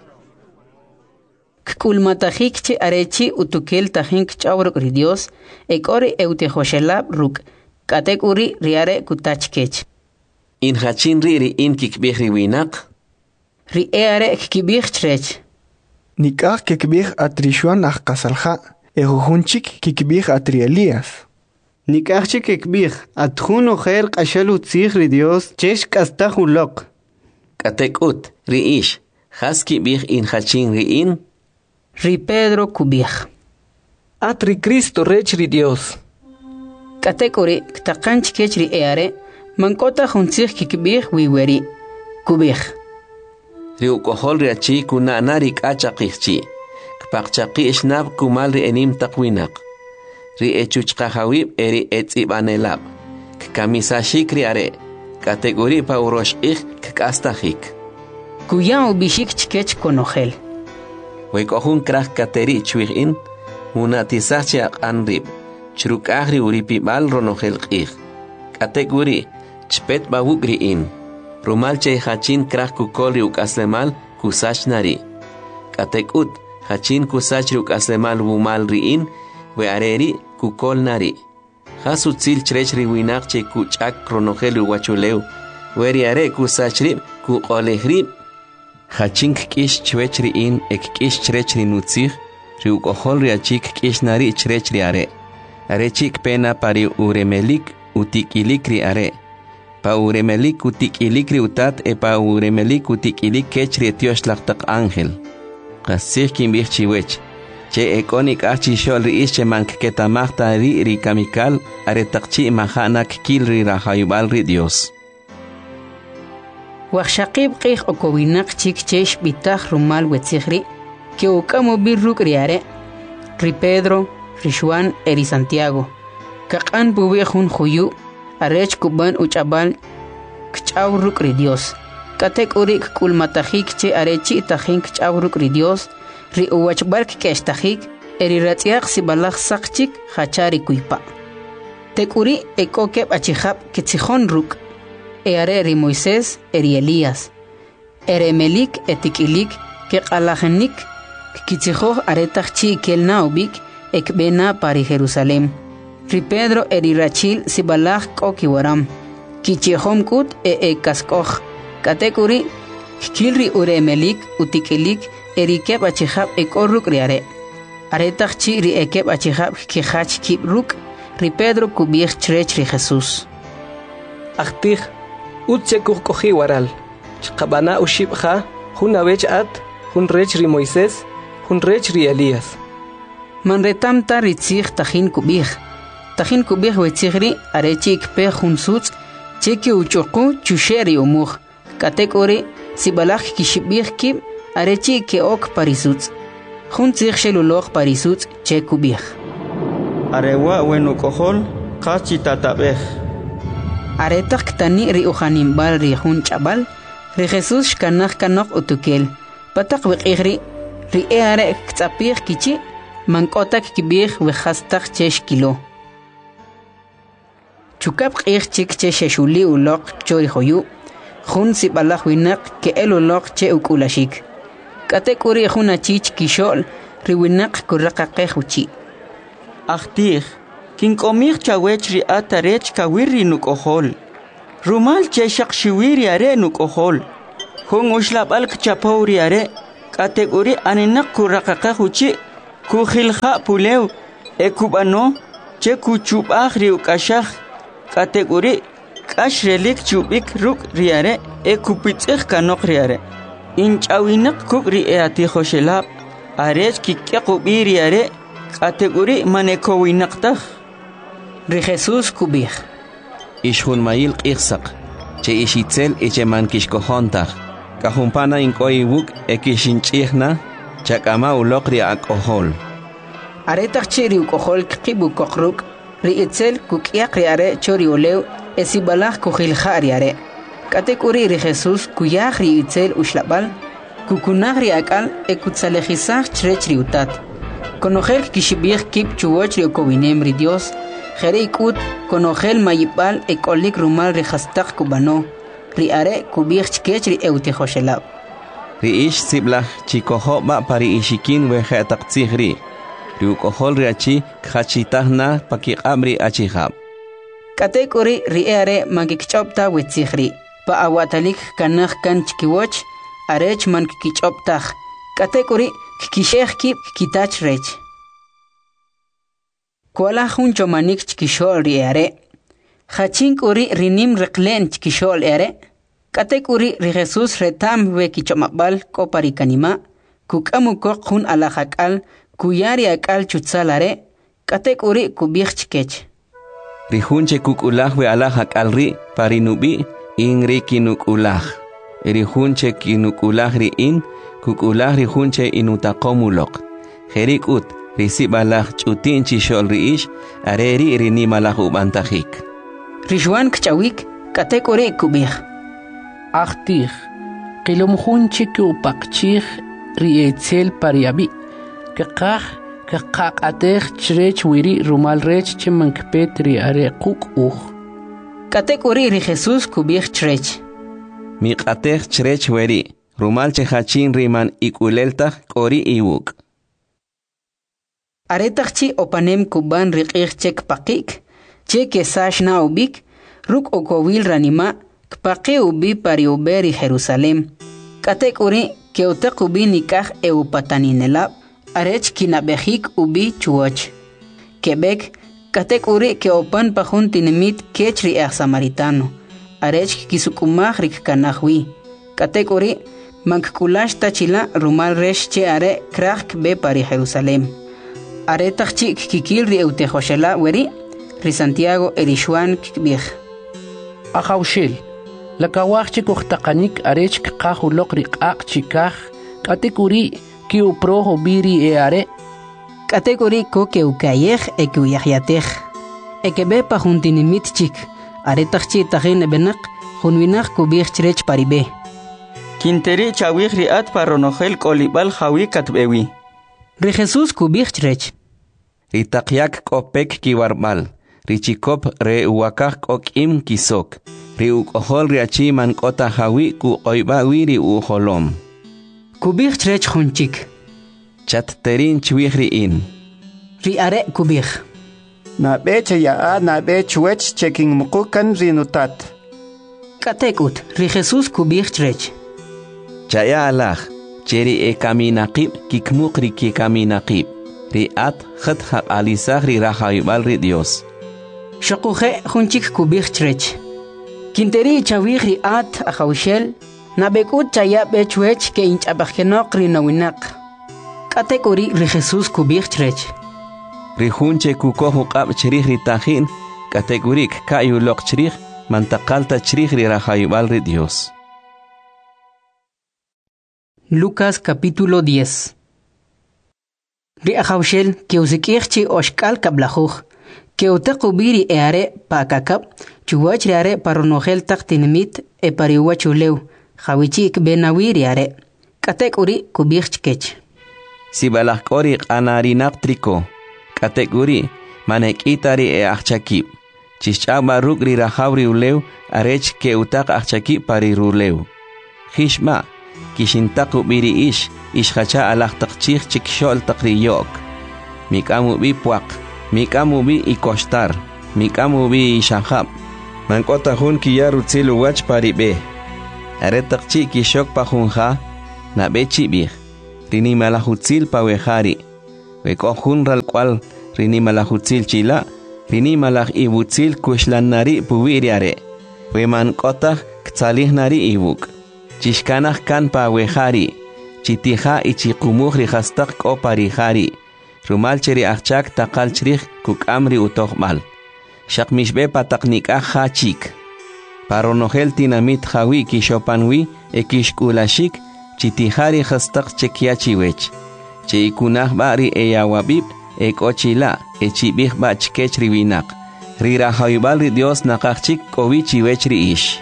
kulmatajik che arechi utukel tajink chawrok ri Dios ekori euti hoshelab ruk katekuri riare kutach kech in hachin ri ri in kikbih ri winak ri eare kikbih chrech nikah kikbih atrishuan aj kasalja ejujunchik kikbih atri Elías nikah chik kikbih atjun ojer qashalu tzig ri Dios chesh kastajulok katekut riish has kibih in hachin ri in ri Pedro kubih atri Cristo rech ri Dios katekuri ktaqanch kechri eare mankota juntzig kikbih wiweri kubih riu kohol ri achi kuna nari kachaqihchi kpaqchaqi ishnab kumal ri enim taqwinak ri echuchqahawib eri etsibanelab kamisashik ri are kategori pa uroshqih kastahik kuya ubishik chkech konogel we kohun krah kateri chwihin munatisachi aqanrib chrukahri uripi bal ronogel qih kategori chpet bawugri in rumal che hachin krah kukol ri ukaslemal kusach nari katekut hachin kusach ri ukaslemal bumal riin we areri kukol nari hasutzil chrech ri winak che kuchak kronogel wachuleu we ri are kusach ri kuqolehri hachin kish chwech ri in ek kish chrech ri nutzig ri ukol ri achik kish nari chrech ri are are chik pena pari uremelik utikilik ri are pa uremelik utikilik ri utat e pa uremelik utikilik kech ri Dios laqtaq ángel qasih kimbih chiwech che ekonik achi shol ri ische mank ketamaqta ri ri kamikal are taqchi mahanak kil ri rahayubal ri Dios waqshaqib qih okowinaq chik chesh bitaj rumal wetzigri ke ukamo birruk riare ri Pedro ri Juan eri Santiago kaqan bubejun khuyu arech kuban uchabal kchawruk ri Dios katek urik kulmatajik che arechi tajink kchawruk ri Dios ri uwachbark keshtajik eri ratiaq sibalaj saqchik hachari kuipa tekuri ekokeb achihab kitsijon ruk e are ri Moisés eri Elías eremelik etikilik ke qalajenik kitsijo aretajchi kelna ubik ekbena pari Jerusalem ri Pedro eri rachil sibalaj kokiwaram kichihom kut e e kaskoj katekuri kilri uremelik utikilik eri keb achihab ekorruk riare aretajchi ri ekeb achihab kihach kibruk ri Pedro kubih chrech ri Jesús achtih utchekuj koji waral chqabana ushibja hunawech at hun rech ri Moisés hun rech ri Elías manretamta ritzig tajin kubih tajin kubih wetzigri arechik pe junsutz cheki uchuqu chusheri umuj katekori sibalaj kishibih kib arechi ke ok parisutz juntzig sheluloj parisutz che kubih arewa wenu kohol qachi tatabej aretak tani ri uhanim bal ri jun chabal ri Jesús kanaj kanok utukel patak wiqigri ri eare ktsapih kichi mankotak kibih we khastak chesh kilo chukap qih chik che sheshuli uloq chori khoyu khun si balaj winak ke el uloq che ukulashik katekuri khuna chich kishol ri winak kuraqa qehuchi achtih kin komih chawech ri atarech kawiri nukohol rumal che shaqshiwiri are nukohol Hun ushlabal kchapaw riare. Kategori aninak kurakaka huchi. Kuhilha pulew. Ekubano. Che kuchubah riukashah. Kategori. Kash relik chubik ruk riare. Ekupitich kanok riare. Inchawinak kuk riati hoshelab. Arej kikyakubi riare. Kategori manekowinaktak. Ri Jesús kubih. Ishun mayil q'iqsaq. Che ishitzel eche mankishkohontaq. Kahumpana inkoiwuk ekishinchihna. Chakama uloq ri akohol. Aretaq che ri ukohol kibu kokruk. Ri itzel kukyak riare chori olew. Esibalaj kuhilja riare. Kategori ri Jesús kuyaj ri itzel ushlabal. Kukunaj ri akal ekutsalejizaj chrech ri utat. Konojel kishibij kip chuwoch ri okowinem ri Dios. Jere ikut konojel mayipal ekolik rumal ri hastak kubano. Ri are kubij chkech ri euti hoshelab. Ri ish siblah chikoho ba pari ishikin weje taqtzihri. Ri ukohol ri achi khachitahna pakiqamri achihab. Kategori ri are magikchopta wetzihri. Pa awatalik kanaj kan chkiwoch arech man kichoptaj. Kategori kishej kip kitach rech. Kuala juncho manik chkishol ri are. Hachink uri rinim reklen chkishol are. Kategori ri Jesús retam we kichomabal koparikanima. Kukamu kok hun alahakal kuyari akal chutsalare. Kategori kubich chkech. Rihunche kukulah we alahakal ri parinubi inri kinukulah. Rihunche kinukulah ri in kukulah rihunche inutakomulok. Jerikut risibalah chutin chishol riish areri rinimalah ubantajik. Rishwan kchawik kategori kubih. Achtih qilumhunche kupaqchih rietzel pariabi. Kaqah kaqaqateh chrech wiri rumal rech chimankpet ri are quk uj. Kategori ri Jesús kubih chrech. Miqateh chrech weri. Rumal chehachin riman ikulelta kori iwuk. Aretachchi opanem kuban riqih chek pakik. Che kesash na ubik. Ruk okowil ranima. Kpake ubi pari uberi Jerusalem. Katek uri keutek ubi nikah eupataninelab. Arech kinabehik ubi chuoch. Quebec. Katek uri keopan pahun tinimit kech riach samaritano. Arech kisukumah rik kanahwi. Katek uri Mankulash tachila rumal resh che are krak be pari Jerusalem. Are tachchi kikil ri eutejoshela weri ri Santiago erishuan kibih. Ahaushil. La kawachchi kuhtakanik arech kakahulok ri kak chikah katekuri ki uproho biri e are. Kategori ko ke ukayeh e ke uyahyateh. E ke be pa juntinimit chik. Are tachchi tahin benak junwinach kubih chrech paribe. Kinteri chawih riat paronojel kolibal jawi katbewi. Ri Jesús kubich rech. Ri takyak kopek kiwarbal. Ri chikop re uwakak kokim kisok. Ri ukohol riachi man kota jawi ku oibawi ri uholom. Kubich rech junchik. Chat terin chwih ri in. Ri are kubich. Na beche ya a na bech wech checking mukukan rinutat. Katekut ri Jesús kubich rech. Chaya alah, cheri e kaminaqib kikmukri ki kaminaqib. Ri at khat haq alisah ri rahayubal ri Dios. Shakuje junchik kubich trech. Kinteri chawih ri at ahaushel, nabekut chaya bechwech ke inch abakhenok ri nawinak. Kategori ri Jesús kubich trech. Ri junche kukohu qab cherih ri tahin, kategorik kayulok cherih, mantakalta cherih ri rahayubal ri Dios. Lucas capítulo diez. Ri ahaushel que usikirchi oshkal kablajuj, que utaqubiri eare pakakab, chuwach are paronogel taktinimit e pariwachuleu, jawichik benawiri are, katek uri kubirchkech. Sibalakori anarinak triko, katek uri manek itari e achakib, chichaba rukri rahavri uleu, arech que utak achakib pariruleu. Hishma. Kishintaku biri ish, ishhacha alah takchih chikshol takriyok. Mikamu bi puak, mikamu bi ikostar, mikamu bi ishahab. Mankota hun kiyaru tsilu wach paribe. aretakchi kishok pajunja na bechi bih rini malahutzil pawehari wekojun ral cual rini malahutzil chila rini malaj ibutzil kushlanari puwiriare weman kotah ktalihnari ibuk chishkanaj kan pawehari chitija ichikumuj rihastak koparihari rumal cheri achak takal chrij kukamri utohmal shakmishbe pataknikaj hachik paronojel tinamit jawi kishopanwi ekishkulashik chitijari hastak chekiachiwech che ikunaj bari eyawabib ekochila echibij bachkech riwinak rirahaybal ri Dios nakachik kowichiwech ri ish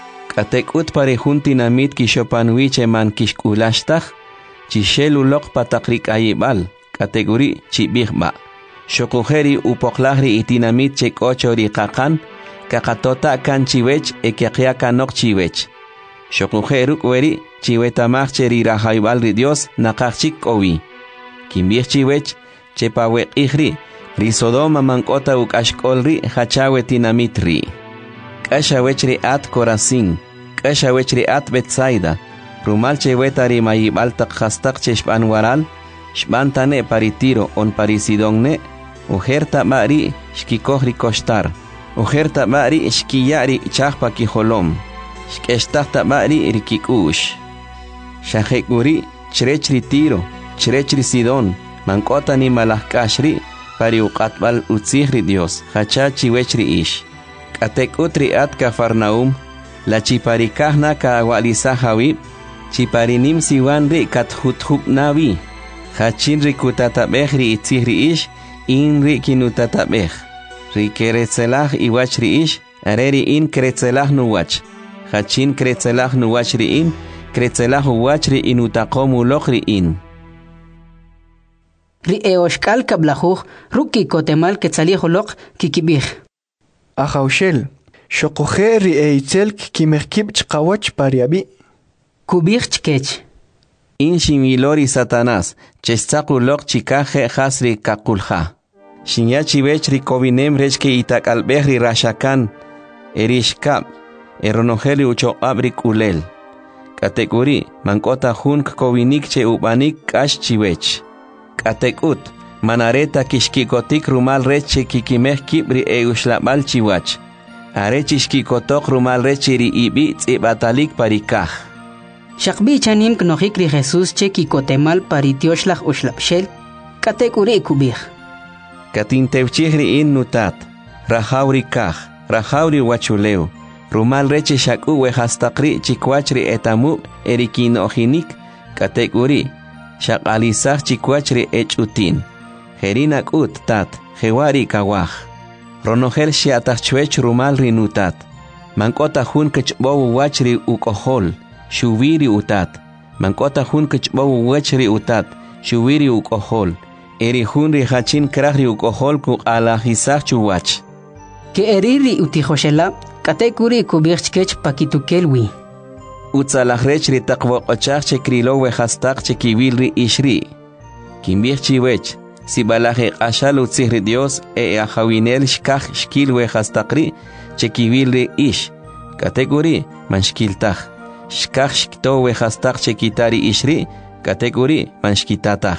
katekut parejun tinamit kishopanwi cheman kishkulashtaj chishelulok patakrik ayibal kategori chibijba shokujeri upoklajri itinamit chekochori qakan kakatota kan chiwech ekiaqia kanok chiwech shokujeruk weri chiwetamaj cherirahaybal ri Dios nakachik kowi kimbij chiwech chepawe ihri ri Sodoma mankota ukashkolri hachawe tinamitri kashawechri at Corazín kashawechri at Betsaida rumal chewetari mayibal takhastak cheshpan waral shbantane paritiro on parisidonne ujerta mari shkikohri kostar ujerta mari shkiyari chahpa kijolom shkestakta mari rikikush shahekuri chrechri tiro chrechri sidon mankota ni malahkashri pari uqatbal utzihri Dios hachachi wechri ish katek utri at Cafarnaum la chiparikahna ka awalisa hawi chiparinim siwanri kathuthub nawi hachin rikutatabej ri itzihri ish in ri kinutatabej ri keretzelaj iwach ri ish areri in keretzelaj nuwach hachin keretzelaj nuwach ri in keretzelaj uwach ri inutaqomuloj ri in ri eoshkal kablajuj ruki kotemal ketzaliejolok kikibij Ajaushel shokoje ri eitzel kimekib chqawach pariabi kubij chkech in shimilori Satanás chestakulok chikaje hasri kakulja shinyachi bechri kobinem rechke itakalbej ri rashakan erishkab eronojeli ucho abrik ulel kategori mankota junk kobinik che ubanik kash chiwech katekut manareta kishkikotik rumal reche kikimej kibri eushlabal chiwach are chishkikotok rumal reche ri ibi tzibatalik parikaj shakbi chanim knojik ri Jesús che kikotemal paritioshlag ushlabshel katekuri kubij katintewchij ri in nutat rajauri kaj rajauri wachuleu rumal reche shaku wejastakri chikwach ri etamu erikinojinik katekuri shaqalisaj chikwach ri echutin Jerinak ut tat, jewari kawaj. Ronojel shiatachwech rumal rinutat. Mankota hun kechbow wachri ukohol, shuviri utat. Mankota hun kechbow wachri utat, shuviri ukohol. Eri hun rihachin krahri ukohol kuk alajisach chuwach. Ke eriri utijoshela, katekuri kubirchkech pakitukelwi. Utzalajrech ritaqwo ochach chekrilo wejastak chekivilri ishri. Kimbirchiwech. Si balaje ashal utzihri Dios e ajawinel shkaj shkil wejastakri chekivilri ish kategori man shkiltaj shkaj shkto wejastak chekitari ishri kategori man shkitataj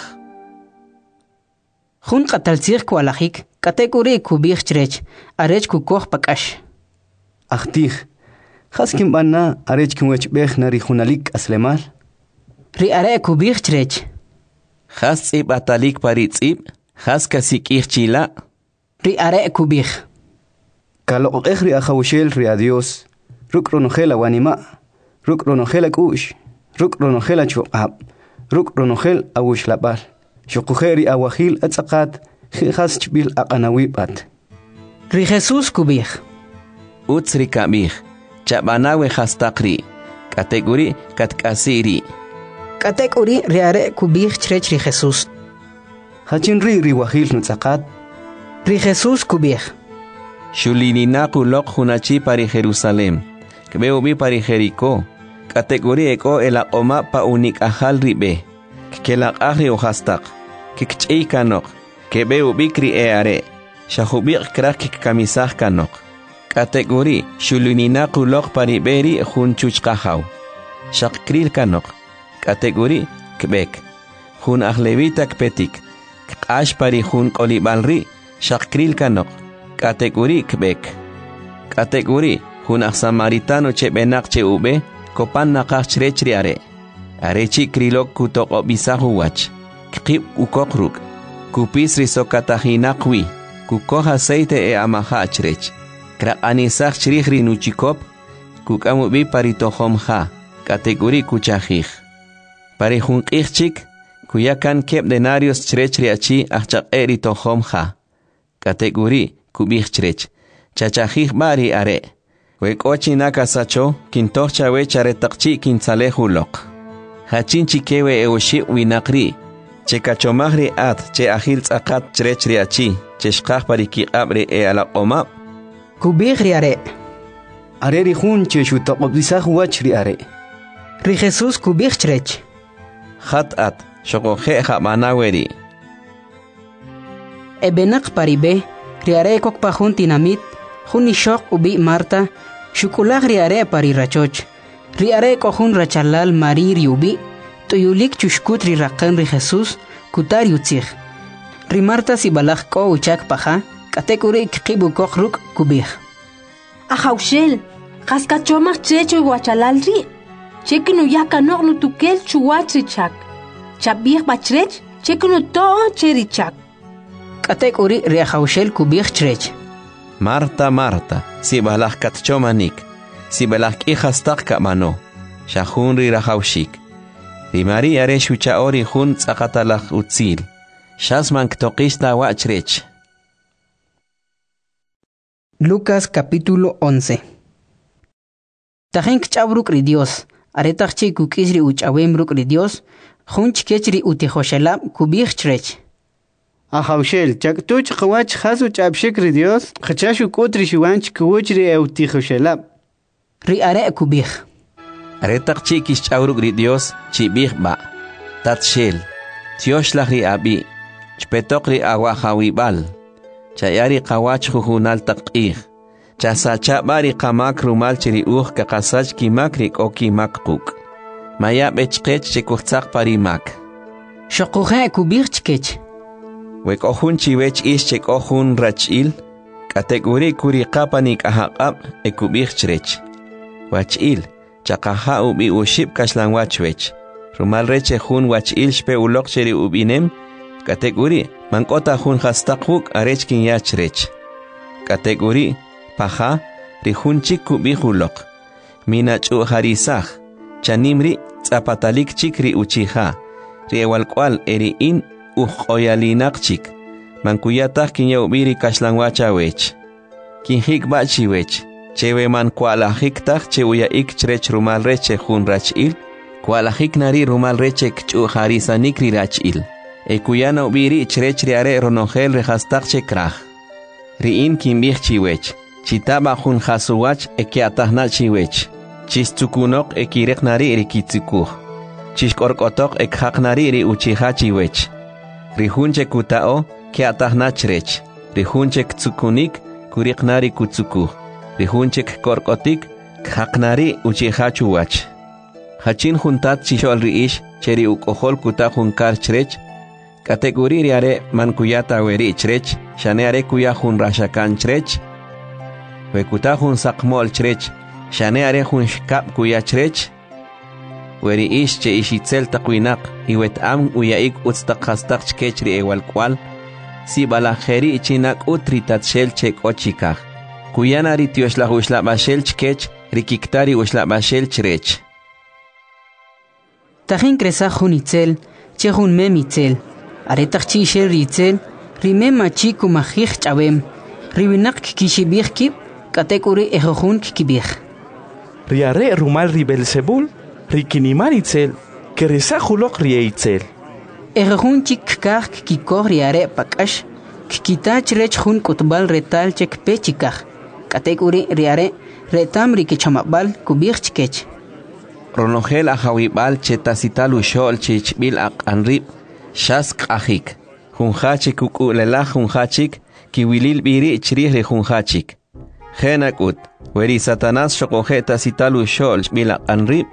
Jun qataltzij kualajik kategori kubij chrech arech kukoj pakash Achtij khaskim banna arech kunwech bej nari junalik aslemal Ri are kubij chrech Khas tsib atalik paritsib, khas kasik irchila. Ri are kubij. Kalo ri ajawshel ri a Dios. Ruk ronojela wanima. Ruk ronojela kush. Ruk ronojela chuqab. Ruk ronojel awushlabal. Shukujeri awahil atzaqat. Khas chbil aqanawibat. Ri Jesús kubij. Utsri kabij. Chabanawe khastakri. Kategori katkasiri. Katekuri riare kubij chrech ri Jesús. Hachin ri ri wahil nutzaqat. Ri Jesús kubij. Shulinina kulok hunachi pari Jerusalem. Kbeo bi pari Jericó. Kategori eko el aqoma pa unik ahal ribe. Kelak ahri ohastak. Kikchei kanok. Kbeo bi kri eare. Shahubik krak kikamisah kanok. Kategori shulinina kulok pari beri hun chuchkahaw. shaqkril kanok kategori kbek hun ahlevita kpetik k'ash pari hun qolibalri shaqkril kanok kategori kbek kategori hun samaritano chebenak che ube kopan naqaq chrechri are arechi krilok kutoq bisahu wach kqib ukoqruk kupis risokatahinaqwi kukoh aceite e amaha chrech kraqanisaq chrihri nuchikop kukamu bi paritohomha kategori kuchajij pari junqijchik kuyakan kep denarios chrechri achi achaqeri tohomha kategori kubij chrech chachajij bari are wek'ochi nakasacho kintohcha wechare taqchi kintzalejuloq hachinchi kewe eoshi winaqri chekachomajri at che ajil tzaqat chrechri achi cheshqaj parikiqabre e alaqoma kubijri are are ri jun che shutoqobisaj wachri are ri Jesús kubij chrech khat at shoqoje jabanaweri ebenaq paribe ri are kokpa jun tinamit jun ishoq ubi Marta shukulaj ri are pari rachoch ri are kohun rachalal mari ri ubi tuyulik chushkut ri raqan ri Jesús kutar yutzij ri Marta sibalaj ko uchak paja katekuri kiqibu koqruk kubij Ajaushel qaskachomaj checho wachalalri chekinu yakanoq nu tukel chuwachichak chabij bachrech chekinu to cherichak katekuri ri ajaushel kubij chrech Marta, Marta, si balak katchomanik, si balak ihastak kamano, shahun ri rahaushik. Ri Maria re shuchaori hun tzakatalak utzil, shasman ktoqista wachrech. Lucas capítulo once. Tajen kchabruk ri Dios, aretachchi kukisri uchawemruk ri Dios, junch kechri utihoshelab kubij chrech. Ajaushel, chaktuch qawach hasu chabshikri Dios, khachashu kutri shiwanch kuchri eutijoshelab. Ri are kubij. Aretak chikis chauruk ri Dios, chibij ba. Tatshel, tioshlach ri abi, chpetok ri awahawibal. Chayari qawach jujunal taqih. Chasacha bari qamak rumal chiri uj kakasach kimakri oki makquk. Maya bechqech chekuchtzaq parimak. Shoquje kubij chkech. Wek ohun chiwech ish chek ohun rachil, kategori kuri qapanik ahaqab ekubich chrech. Wachil, chakaha ubi ushib kashlan wachwech. Rumal reche hun wachil shpe ulok cheri ubinem, kategori mankota hun hastaqhuk arech kin yachrech. Kategori paha rihun chik kubich ulok. Minachu harisaj, chanimri tzapatalik chikri uchiha, riewalkwal eri in uqoyalinaqchik mankuyataq kinyawbiri kashlanwachawech kinhik bachiwech chewe man kualajiktaq che uyaik chrech rumal reche jun rachil kualajik nari rumal reche kch'u harisanikri rachil e kuyana ubiri chrech riare ronojel rejastaq che kraj riin kinbij chiwech chitaba jun jasuwach e kiatajna chiwech chistzukunok e kirek nari rikitzukuj chishkorkotok e khaqnari ri uchiha chiwech Rihunche kutao ke atahnachrech. Rihunche tsukunik kuriqnari kutsuku. Rihunche korkotik khaqnari uchihachuwach. Hachin juntat chishol riish cheri ukohol kuta junkar chrech. Kategori riare mankuyata weri chrech. Shaneare kuya jun rashakan chrech. Wekuta jun sakmol chrech. Shaneare jun shkap kuya chrech. Weri ish che ishitzel taqwinak iwet am uyaik utstaqhastaq chkechri ewal kwal si balajeri chinak utri tatshel chek ochikaj kuyanari tioshla ushla bashel chkech rikiktari ushla bashel chrech Tajin kresa junitzel che jun memitzel aretaq chi shel ritzel rimema chiku majij chabem ribinak kishibij kib katekuri ejojun kibij Riare rumal ribelsebul Rikinimar itzel, keresa julok rieitzel. Ejejun chik kaj kikoj riare pakash, kikitach rech jun kutbal retal chek pechikaj. Kategori riare retam rikichamabal kubij chkech. Ronogel ajawibal chetasital ushol chichbil ak anrib, shask ajik. Junhachik kukulela junhachik, kiwilil biri chrih re junhachik. Genakut, weri Satanás shokoje tasital ushol chbil ak anrib,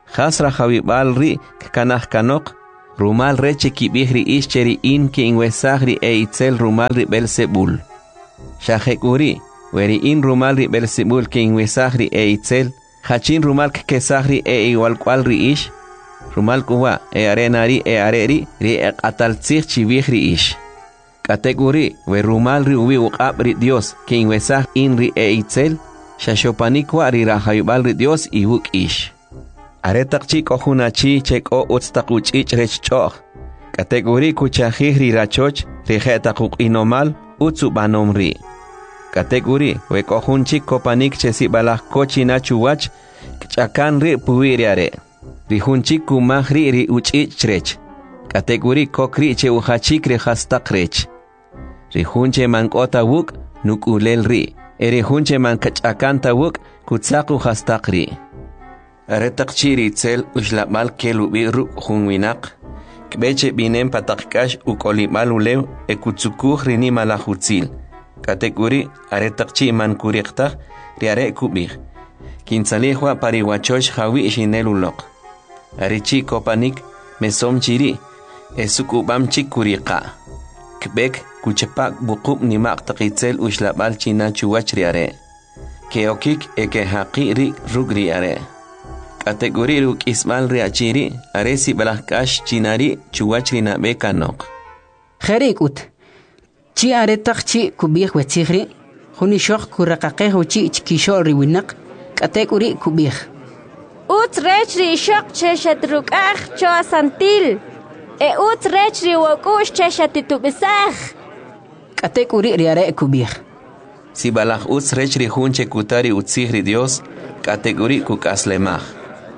Khasra Javibal ri kanah kanok. Rumal reche kibihri ischeri in ki inwesagri e itzel rumal ri Belzebul. Shahekuri, weri in rumal ri Belzebul ki inwesagri e itzel. Hachin rumal kesagri e igual cual ri ish. Rumal kuwa e arenari e areri ri e atalzir chibihri ish. Kateguri, we rumal ri ubi uqab ri Dios ki inwesag in ri e itzel. Shashopanikwa ri rahayubal ri Dios i wuk ish. Aretak chik ojunachi chek o utstakuch ich rechchoch. Kategori kuchahih ri rachoch rijetakuk inomal utsu banomri. Kategori we kohun chik kopanik chesi balak kochi nachuwach kchakan ri puiriare. Rihun chik kumahri ri uch ich rech. Kategori kokri che uhachik ri hastakrech. Rihun che mankota wuk nukulel ri. Erihun che mankachakanta wuk kutsaku hastakri. Aretak chiri tzel ushlamal kelubi ru hunwinak. Kbeche binem patakkash ukolimal ulew ekutsukuh rini malahutzil. Kategori aretak chi man kuriqtaq riare kubih. Kinsalihwa pariwachosh hawi shinelulok. Arichi kopanik mesom chiri esukubam chikuriqa. Kbek kuchepak bukub nimaq taqitzel ushlabal china chuwach riare. Keokik eke haqi ri rugri are. Kategori ruk ismal riachiri aresi balakash chinari chuwachri na bekanok. Kherikut. Chi aretak chi kubih wetzigri. Huni shok kurakaqeh uchi chkishol riwinak. Kategori kubih. Ut rechri shok cheshat rukach cho santil. E ut rechri wakush cheshat titubisach. Kategori riare kubih. Si balak ut rechri hunche kutari utzigri Dios. Kategori kukaslemach.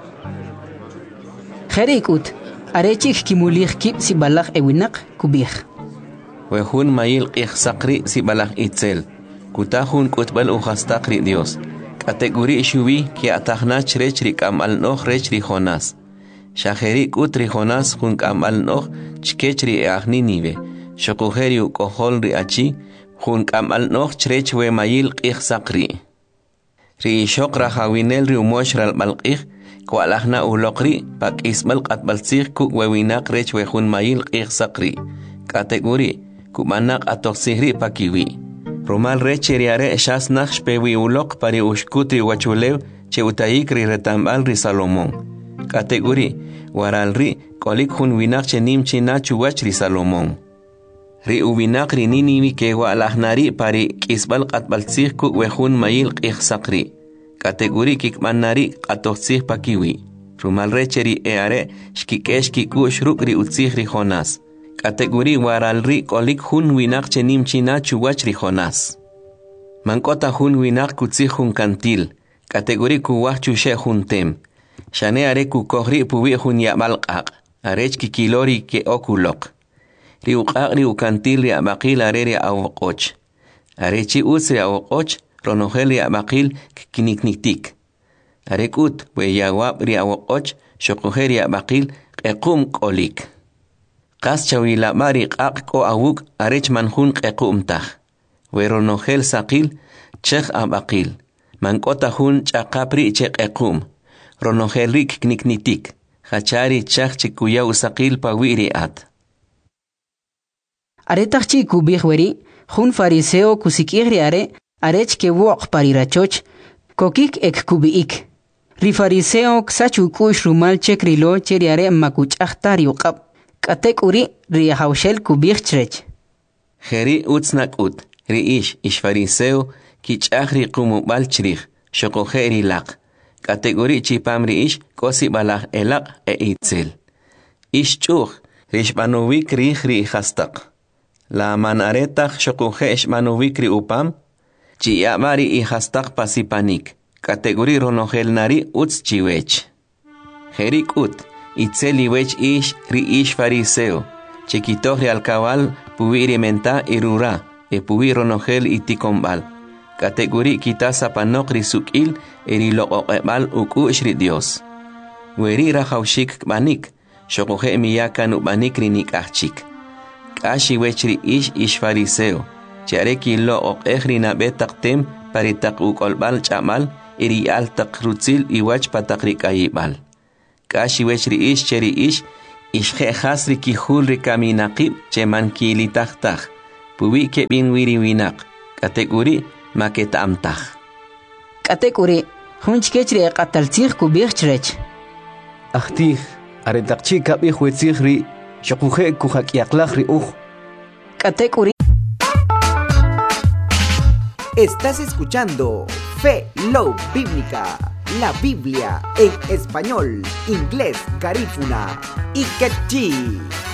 Kherikut, arechik kimulih kip si balak ewinak kubih. Wehun mayil qih sakri si balak itzel. Kutahun kutbal uhastakri Dios. Kategori shuwi ki atahnach rechri kamal noh rechri Jonas. Shaheri kutri Jonas hun kamal noh chkechri eahni nive. Shokuheri ukohol ri achi hun kamal noh chrechwe mayil qih sakri. Ri shokra hawinel ri umoshral balqih. Kualahna ulokri pak ismal qatbalsih ku wewinak rech wehun mayil qih sakri. Kategori kumanak atoksihri pakiwi. Rumal rech riare shasnach shpewi ulok pari ushkutri wachulew che utayik ri retambal ri Salomón. Kategori waral ri kolik hun winak che nimchi nachu wach ri Salomón. Ri uwinak ri niniwi ke walahnari pari isbal qatbalsih ku wehun mayil qih sakri. Kategori kikmanari atoksih pakiwi. Rumal recheri eare shkikeshki kushruk ri utzih ri Jonas. Kategori waral ri kolik hun winak chenim china chuwach ri Jonas. Mankota hun winak kutzih hun kantil. Kategori kuwach chushe hun tem. Shane are kukohri puwi hun yamal qaq. Arech kikilori ke okulok. Ri uqaq ri ukantil ri abaqil are ri awoqoch. Arechi utz ri awoqoch. Ronogel ri abaqil kinikniktik. Arekut we yawab ri awoqoch shokuher ri abaqil qequm kolik. Qas chawila mari qaq ko awuk arech manhun qequm tah. We ronogel saqil chekh abaqil. Mankota hun chaqapri che qequm. Ronogel ri kniknitik. Hachari chakh chikuya usaqil pawiri at. Aretach chi kubih weri hun fariseo kusikihri are arech ke wok parirachoch, kokik ek kubiik. Ri fariseo ksachu kush rumal chek rilo cheriare makuch ahtari uqab. Katek uri ri haushel kubik chrech. Heri utsnak ut, ri ish ish fariseo kich ahri kumubal chrich, shokoheri lak. Kategori chipam ri ish kosi balak elak e itzel. Ish chuch, rish manuvik rich ri hastak. La manaretach shokohe ish manuvik ri upam, Chi amari i hastak pasipanik. Kategori ronogel nari uts chiwech. Herik ut. Itzeli wech ish ri ish fariseo. Chekitohri al cabal puiri menta irura. E puiri ronogel itikombal. Kategori kitasa panok ri sukil eri loqoqebal uku ishri Dios. Weri rahaushik banik. Shokohe miyakan ubanik ri nikachik. Kashi wech ri ish ish fariseo. Chareki lo oqehri na betaktem paritak ukolbal chamal iri al takrutzil iwach patakri kayibal. kashi wech ri ish cheri ish ishje hasri ki hulri kaminaqib cheman kili tahtaj puwi ke bin wiri winak kategori maket amtaj kategori hunchkechri qataltij kubirchrech Ahtij aretaqchi kabij wetzij ri shokuje kujakyaqlaj ri uj kategori. Estás escuchando Fe Love Bíblica, la Biblia en español, inglés, garífuna y quechí.